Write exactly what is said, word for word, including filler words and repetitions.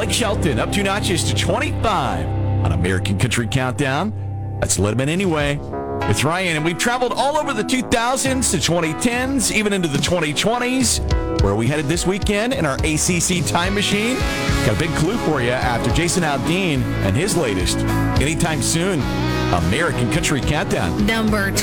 Blake Shelton up two notches to twenty-five on American Country Countdown. Let's let him in anyway. It's Ryan, and we've traveled all over the two thousands to twenty tens, even into the twenty twenties. Where are we headed this weekend in our A C C time machine? Got a big clue for you after Jason Aldean and his latest. Anytime soon, American Country Countdown. Number